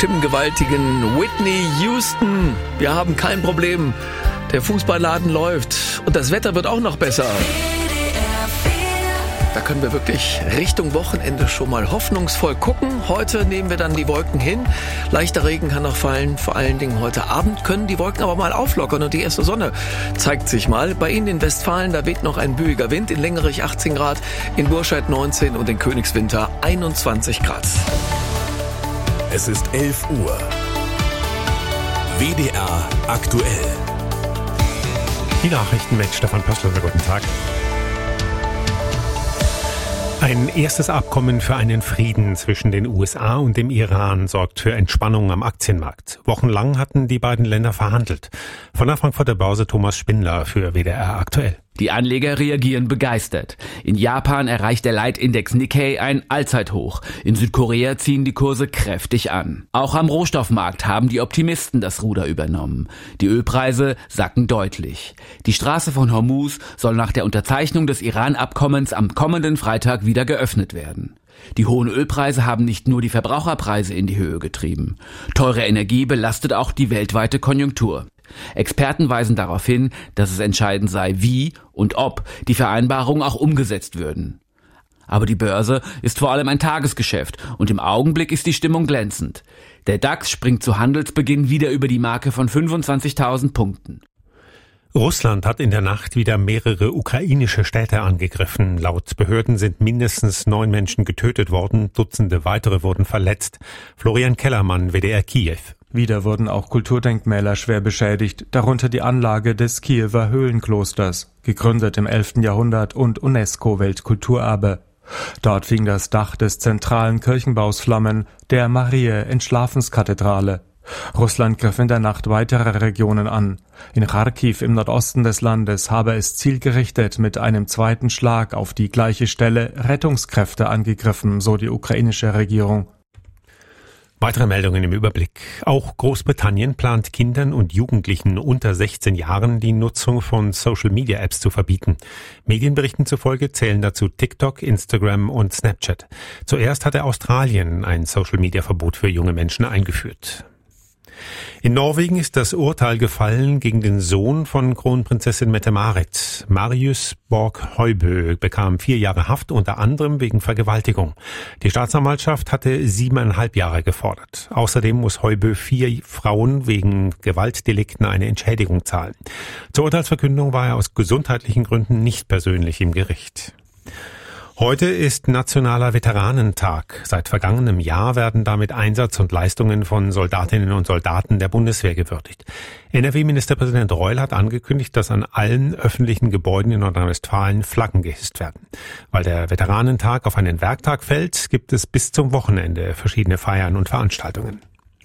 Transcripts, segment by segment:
stimmengewaltigen Whitney Houston. Wir haben kein Problem. Der Fußballladen läuft und das Wetter wird auch noch besser. Da können wir wirklich Richtung Wochenende schon mal hoffnungsvoll gucken. Heute nehmen wir dann die Wolken hin. Leichter Regen kann noch fallen. Vor allen Dingen heute Abend können die Wolken aber mal auflockern und die erste Sonne zeigt sich mal. Bei Ihnen in Westfalen, da weht noch ein büiger Wind. In Lengerich 18 Grad, in Burscheid 19 und in Königswinter 21 Grad. Es ist 11 Uhr. WDR aktuell. Die Nachrichten mit Stefan Pössl. Guten Tag. Ein erstes Abkommen für einen Frieden zwischen den USA und dem Iran sorgt für Entspannung am Aktienmarkt. Wochenlang hatten die beiden Länder verhandelt. Von der Frankfurter Börse Thomas Spindler für WDR aktuell. Die Anleger reagieren begeistert. In Japan erreicht der Leitindex Nikkei ein Allzeithoch. In Südkorea ziehen die Kurse kräftig an. Auch am Rohstoffmarkt haben die Optimisten das Ruder übernommen. Die Ölpreise sacken deutlich. Die Straße von Hormuz soll nach der Unterzeichnung des Iran-Abkommens am kommenden Freitag wieder geöffnet werden. Die hohen Ölpreise haben nicht nur die Verbraucherpreise in die Höhe getrieben. Teure Energie belastet auch die weltweite Konjunktur. Experten weisen darauf hin, dass es entscheidend sei, wie und ob die Vereinbarungen auch umgesetzt würden. Aber die Börse ist vor allem ein Tagesgeschäft und im Augenblick ist die Stimmung glänzend. Der DAX springt zu Handelsbeginn wieder über die Marke von 25.000 Punkten. Russland hat in der Nacht wieder mehrere ukrainische Städte angegriffen. Laut Behörden sind mindestens 9 Menschen getötet worden, Dutzende weitere wurden verletzt. Florian Kellermann, WDR Kiew. Wieder wurden auch Kulturdenkmäler schwer beschädigt, darunter die Anlage des Kiewer Höhlenklosters, gegründet im 11. Jahrhundert und UNESCO-Weltkulturerbe. Dort fing das Dach des zentralen Kirchenbaus Flammen, der Mariä-Entschlafenskathedrale. Russland griff in der Nacht weitere Regionen an. In Charkiw im Nordosten des Landes habe es zielgerichtet mit einem zweiten Schlag auf die gleiche Stelle Rettungskräfte angegriffen, so die ukrainische Regierung. Weitere Meldungen im Überblick. Auch Großbritannien plant Kindern und Jugendlichen unter 16 Jahren die Nutzung von Social-Media-Apps zu verbieten. Medienberichten zufolge zählen dazu TikTok, Instagram und Snapchat. Zuerst hatte Australien ein Social-Media-Verbot für junge Menschen eingeführt. In Norwegen ist das Urteil gefallen gegen den Sohn von Kronprinzessin Mette-Marit. Marius Borg Høibø bekam 4 Jahre Haft, unter anderem wegen Vergewaltigung. Die Staatsanwaltschaft hatte 7,5 Jahre gefordert. Außerdem muss Høibø 4 Frauen wegen Gewaltdelikten eine Entschädigung zahlen. Zur Urteilsverkündung war er aus gesundheitlichen Gründen nicht persönlich im Gericht. Heute ist Nationaler Veteranentag. Seit vergangenem Jahr werden damit Einsatz und Leistungen von Soldatinnen und Soldaten der Bundeswehr gewürdigt. NRW-Ministerpräsident Reul hat angekündigt, dass an allen öffentlichen Gebäuden in Nordrhein-Westfalen Flaggen gehisst werden. Weil der Veteranentag auf einen Werktag fällt, gibt es bis zum Wochenende verschiedene Feiern und Veranstaltungen.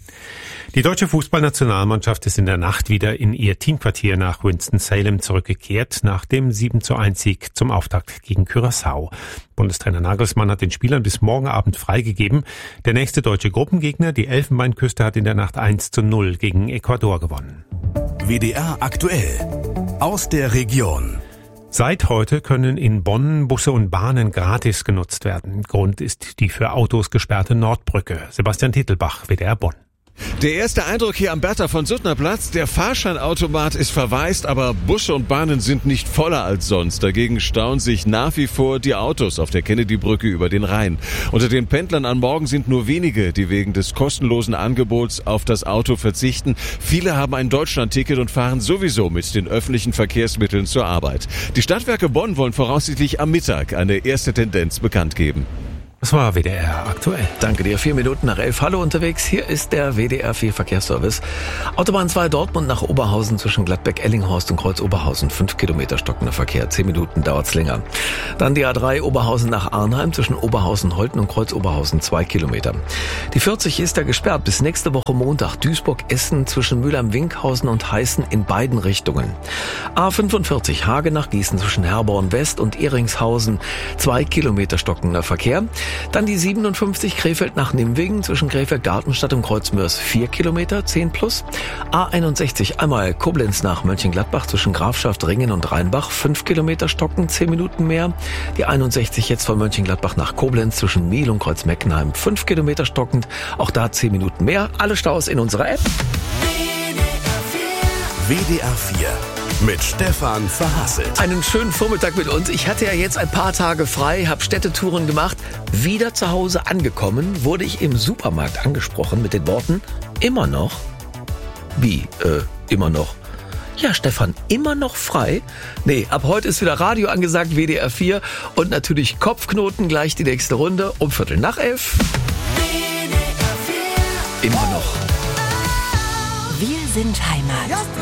Die deutsche Fußballnationalmannschaft ist in der Nacht wieder in ihr Teamquartier nach Winston-Salem zurückgekehrt, nach dem 7:1-Sieg zum Auftakt gegen Curaçao. Bundestrainer Nagelsmann hat den Spielern bis morgen Abend freigegeben. Der nächste deutsche Gruppengegner, die Elfenbeinküste, hat in der Nacht 1:0 gegen Ecuador gewonnen. WDR aktuell. Aus der Region. Seit heute können in Bonn Busse und Bahnen gratis genutzt werden. Grund ist die für Autos gesperrte Nordbrücke. Sebastian Titelbach, WDR Bonn. Der erste Eindruck hier am Bertha-von-Suttner-Platz, der Fahrscheinautomat ist verwaist, aber Busse und Bahnen sind nicht voller als sonst. Dagegen stauen sich nach wie vor die Autos auf der Kennedy-Brücke über den Rhein. Unter den Pendlern an Morgen sind nur wenige, die wegen des kostenlosen Angebots auf das Auto verzichten. Viele haben ein Deutschland-Ticket und fahren sowieso mit den öffentlichen Verkehrsmitteln zur Arbeit. Die Stadtwerke Bonn wollen voraussichtlich am Mittag eine erste Tendenz bekannt geben. Das war WDR aktuell. Danke dir. 4 Minuten nach 11. Hallo unterwegs. Hier ist der WDR 4 Verkehrsservice. Autobahn 2 Dortmund nach Oberhausen zwischen Gladbeck-Ellinghorst und Kreuz Oberhausen. 5 Kilometer stockender Verkehr. 10 Minuten dauert's länger. Dann die A3 Oberhausen nach Arnheim zwischen Oberhausen-Holten und Kreuz Oberhausen. 2 Kilometer. Die 40 ist da gesperrt bis nächste Woche Montag. Duisburg-Essen zwischen Mülheim-Winkhausen und Heißen in beiden Richtungen. A45 Hage nach Gießen zwischen Herborn West und Ehringshausen. 2 Kilometer stockender Verkehr. Dann die 57 Krefeld nach Nimwegen zwischen Krefeld-Gartenstadt und Kreuzmörs 4 Kilometer, 10 plus. A61 einmal Koblenz nach Mönchengladbach zwischen Grafschaft, Ringen und Rheinbach 5 Kilometer stocken, 10 Minuten mehr. Die 61 jetzt von Mönchengladbach nach Koblenz zwischen Miel und Kreuzmeckenheim 5 Kilometer stockend, auch da 10 Minuten mehr. Alle Staus in unserer App. WDR 4 mit Stefan Verhasselt. Einen schönen Vormittag mit uns. Ich hatte ja jetzt ein paar Tage frei, habe Städtetouren gemacht. Wieder zu Hause angekommen, wurde ich im Supermarkt angesprochen mit den Worten, immer noch? Wie, immer noch? Ja, Stefan, immer noch frei? Nee, ab heute ist wieder Radio angesagt, WDR 4 und natürlich Kopfknoten, gleich die nächste Runde um 11:15. Immer noch. Wir sind Heimat.